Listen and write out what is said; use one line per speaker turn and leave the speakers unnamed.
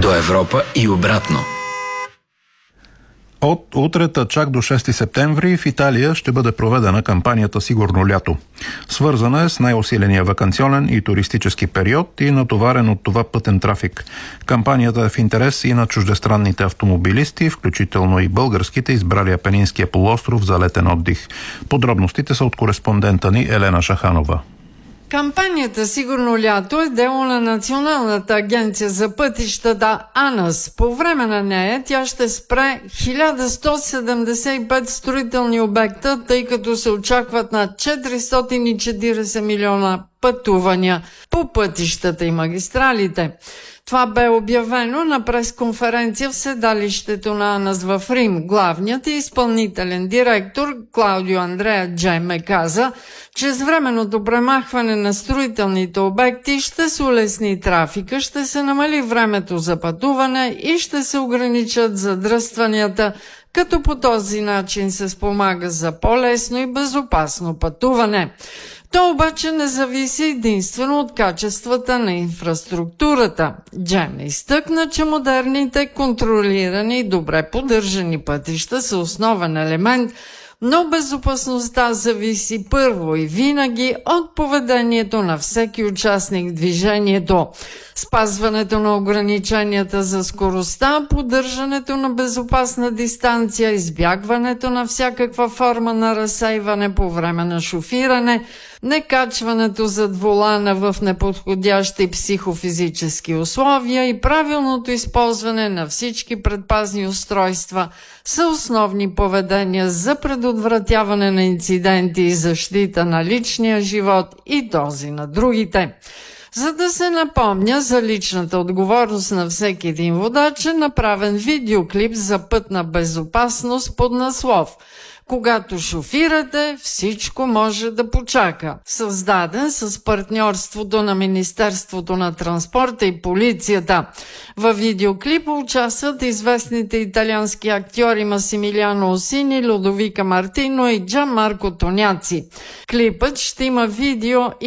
до Европа и обратно.
От утрета чак до 6 септември в Италия ще бъде проведена кампанията "Сигурно лято". Свързана е с най-усиления ваканционен и туристически период и натоварен от това пътен трафик. Кампанията е в интерес и на чуждестранните автомобилисти, включително и българските, избрали Апенинския полуостров за летен отдих. Подробностите са от кореспондента ни Елена Шаханова.
Кампанията "Сигурно лято" е дело на Националната агенция за пътищата АНАС. По време на нея тя ще спре 1175 строителни обекта, тъй като се очакват на 440 милиона пътувания по пътищата и магистралите. Това бе обявено на пресконференция в седалището на АНАС в Рим. Главният и изпълнителен директор Клаудио Андреа Джеме каза, че с временното премахване на строителните обекти ще се улесни трафика, ще се намали времето за пътуване и ще се ограничат задръстванията, като по този начин се спомага за по-лесно и безопасно пътуване. То обаче не зависи единствено от качествата на инфраструктурата. Джеме изтъкна, че модерните, контролирани и добре поддържани пътища са основен елемент, но безопасността зависи първо и винаги от поведението на всеки участник в движението. Спазването на ограниченията за скоростта, поддържането на безопасна дистанция, избягването на всякаква форма на разсейване по време на шофиране, некачването зад волана в неподходящи психофизически условия и правилното използване на всички предпазни устройства са основни поведения за предотвратяване на инциденти и защита на личния живот и този на другите. За да се напомня за личната отговорност на всеки един водач, е направен видеоклип за пътна безопасност под наслов "Когато шофирате, всичко може да почака", създаден с партньорството на Министерството на транспорта и полицията. Във видеоклипа участват известните италиански актьори Масимилиано Осини, Людовика Мартино и Джан Марко Тоняци. Клипът ще има видео и